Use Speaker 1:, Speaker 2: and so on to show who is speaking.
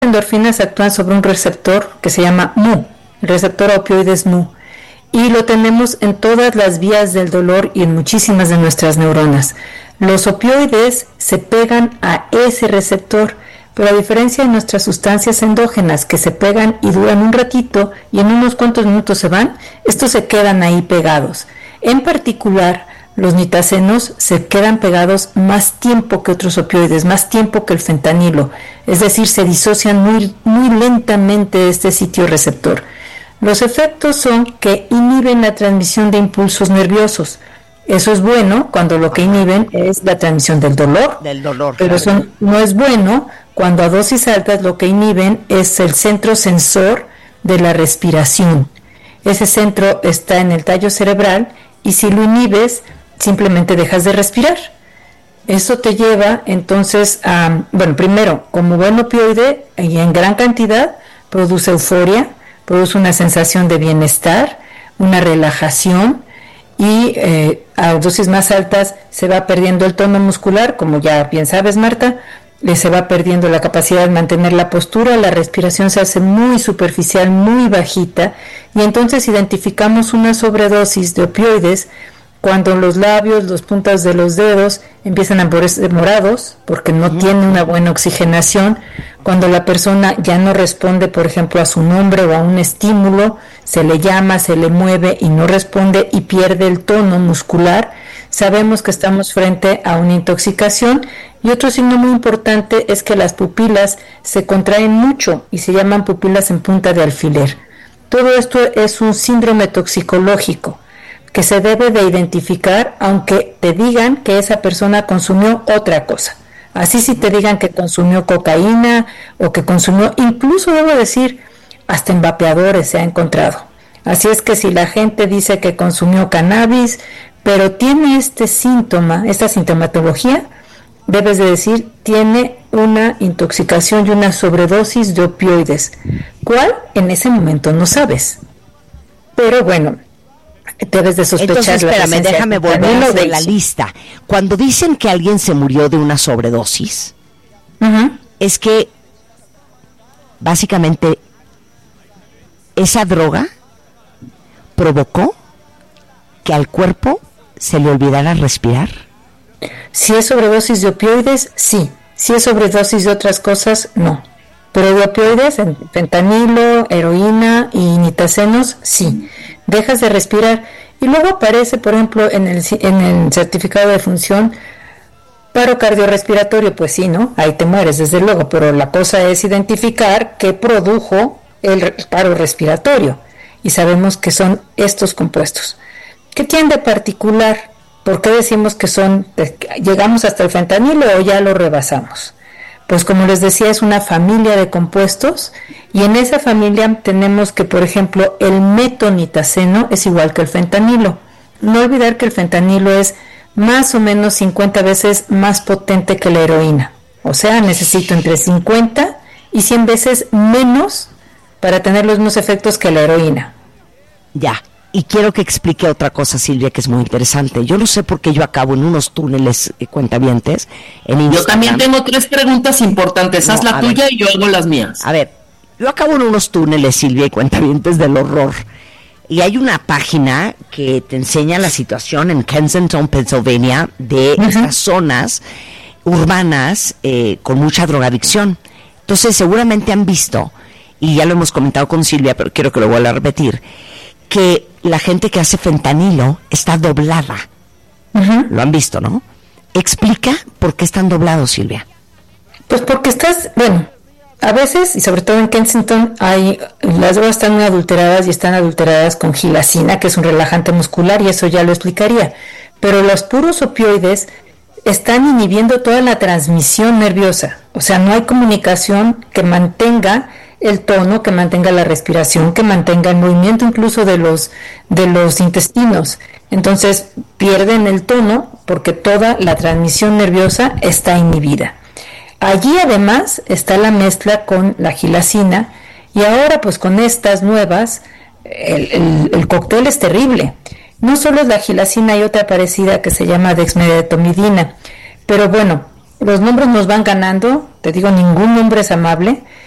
Speaker 1: endorfinas actúan sobre un receptor que se llama mu, el receptor a opioides mu, y lo tenemos en todas las vías del dolor y en muchísimas de nuestras neuronas. Los opioides se pegan a ese receptor, pero a diferencia de nuestras sustancias endógenas que se pegan y duran un ratito y en unos cuantos minutos se van, estos se quedan ahí pegados. En particular, los nitazenos se quedan pegados más tiempo que otros opioides, más tiempo que el fentanilo, es decir, se disocian muy lentamente de este sitio receptor. Los efectos son que inhiben la transmisión de impulsos nerviosos. Eso es bueno cuando lo que inhiben es la transmisión del dolor. Pero eso no es bueno cuando a dosis altas lo que inhiben es el centro sensor de la respiración. Ese centro está en el tallo cerebral y si lo inhibes, simplemente dejas de respirar. Eso te lleva entonces a, primero, como buen opioide y en gran cantidad, produce euforia, produce una sensación de bienestar, una relajación y a dosis más altas se va perdiendo el tono muscular, como ya bien sabes, Marta, se va perdiendo la capacidad de mantener la postura, la respiración se hace muy superficial, muy bajita y entonces identificamos una sobredosis de opioides cuando los labios, las puntas de los dedos empiezan a ponerse morados porque no tiene una buena oxigenación, cuando la persona ya no responde, por ejemplo, a su nombre o a un estímulo, se le llama, se le mueve y no responde y pierde el tono muscular, sabemos que estamos frente a una intoxicación. Y otro signo muy importante es que las pupilas se contraen mucho y se llaman pupilas en punta de alfiler. Todo esto es un síndrome toxicológico que se debe de identificar aunque te digan que esa persona consumió otra cosa. Así si te digan que consumió cocaína o que consumió, incluso debo decir, hasta en vapeadores se ha encontrado. Así es que si la gente dice que consumió cannabis, pero tiene este síntoma, esta sintomatología, debes de decir, tiene una intoxicación y una sobredosis de opioides. ¿Cuál? En ese momento no sabes. Pero bueno, debes de sospechar.
Speaker 2: Entonces, espérame, déjame volver a hacer la lista. Cuando dicen que alguien se murió de una sobredosis, es que básicamente esa droga provocó que al cuerpo se le olvidara respirar.
Speaker 1: Si es sobredosis de opioides, sí. Si es sobredosis de otras cosas, no. Pero de opioides, fentanilo, heroína y nitazenos, sí. Dejas de respirar. Y luego aparece, por ejemplo, en el certificado de función, paro cardiorrespiratorio. Pues sí, ¿no? Ahí te mueres, desde luego. Pero la cosa es identificar qué produjo el paro respiratorio. Y sabemos que son estos compuestos. ¿Qué tienen de particular? ¿Por qué decimos que llegamos hasta el fentanilo o ya lo rebasamos? Pues como les decía, es una familia de compuestos y en esa familia tenemos que, por ejemplo, el metonitazeno es igual que el fentanilo. No olvidar que el fentanilo es más o menos 50 veces más potente que la heroína. O sea, necesito entre 50 y 100 veces menos para tener los mismos efectos que la heroína.
Speaker 2: Ya. Y quiero que explique otra cosa, Silvia, que es muy interesante. Yo no sé por qué yo acabo en unos túneles cuentavientes en Instagram.
Speaker 3: Yo también tengo 3 preguntas importantes. Haz la tuya y yo hago las mías.
Speaker 2: A ver, yo acabo en unos túneles, Silvia, y cuentavientes del horror. Y hay una página que te enseña la situación en Kensington, Pennsylvania, de estas zonas urbanas con mucha drogadicción. Entonces, seguramente han visto, y ya lo hemos comentado con Silvia, pero quiero que lo vuelva a repetir, que la gente que hace fentanilo está doblada. Lo han visto, ¿no? Explica por qué están doblados, Silvia.
Speaker 1: Pues porque a veces, y sobre todo en Kensington, las drogas están muy adulteradas y están adulteradas con gilacina, que es un relajante muscular, y eso ya lo explicaría. Pero los puros opioides están inhibiendo toda la transmisión nerviosa. O sea, no hay comunicación que mantenga el tono, que mantenga la respiración, que mantenga el movimiento incluso de los intestinos. Entonces pierden el tono porque toda la transmisión nerviosa está inhibida. Allí además está la mezcla con la gilacina y ahora pues con estas nuevas el cóctel es terrible. No solo es la gilacina, hay otra parecida que se llama dexmedetomidina, pero bueno, los nombres nos van ganando, te digo, ningún nombre es amable.